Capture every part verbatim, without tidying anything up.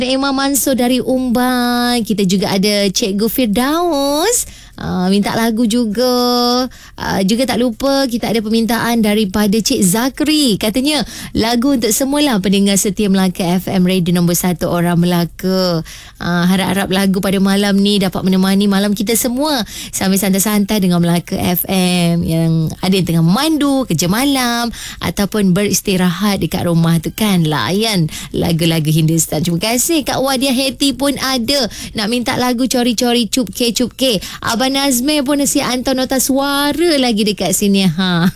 Imam Mansur dari Umban. Kita juga ada Cikgu Firdaus, uh, minta lagu juga. uh, Juga tak lupa kita ada permintaan daripada Cik Zakri. Katanya lagu untuk semualah pendengar setia Melaka F M, radio nombor satu orang Melaka. uh, Harap-harap lagu pada malam ni dapat menemani malam kita semua sambil santai-santai dengan Melaka F M. Yang ada yang tengah memandu kerja malam ataupun beristirahat dekat rumah tu kan, layan lagu-lagu Hindustan. Terima kasih Kak Wadia Heti pun ada nak minta lagu Cori-Cori Cupke Cupke. Abang Nazmi pun si hantar nota suara lagi dekat sini. Ha.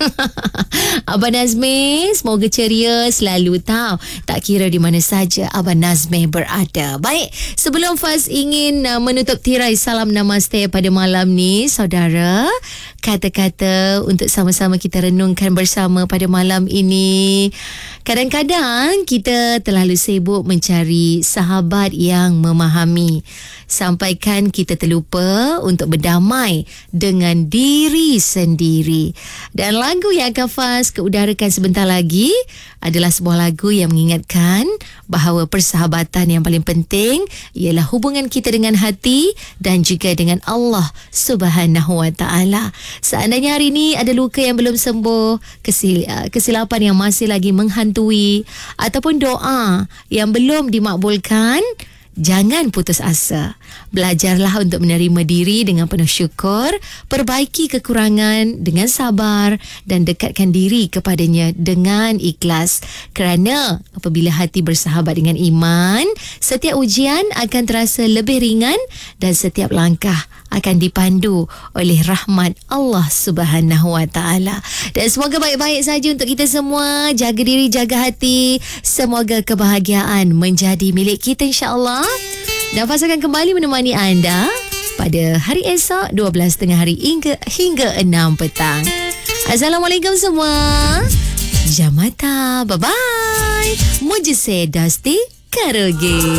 Abang Nazmi, semoga ceria selalu tahu. Tak kira di mana saja Abang Nazmi berada. Baik, sebelum Faz ingin uh, menutup tirai salam namaste pada malam ni, saudara, kata-kata untuk sama-sama kita renungkan bersama pada malam ini. Kadang-kadang kita terlalu sibuk mencari sahabat yang memahami, sampaikan kita terlupa untuk berdamai dengan diri sendiri. Dan lagu yang akan Faz keudarakan sebentar lagi adalah sebuah lagu yang mengingatkan bahawa persahabatan yang paling penting ialah hubungan kita dengan hati dan juga dengan Allah Subhanahu Wa Taala. Seandainya hari ini ada luka yang belum sembuh, kesil, kesilapan yang masih lagi menghantui, ataupun doa yang belum dimakbulkan, jangan putus asa. Belajarlah untuk menerima diri dengan penuh syukur, perbaiki kekurangan dengan sabar dan dekatkan diri kepadanya dengan ikhlas. Kerana apabila hati bersahabat dengan iman, setiap ujian akan terasa lebih ringan dan setiap langkah akan dipandu oleh rahmat Allah Subhanahu Wa Taala. Dan semoga baik-baik saja untuk kita semua. Jaga diri, jaga hati. Semoga kebahagiaan menjadi milik kita, insya-Allah. Dan Faz akan kembali menemani anda pada hari esok dua belas tengah hari hingga hingga enam petang. Assalamualaikum semua. Jamata, bye bye. Mujhe se dasti karoge.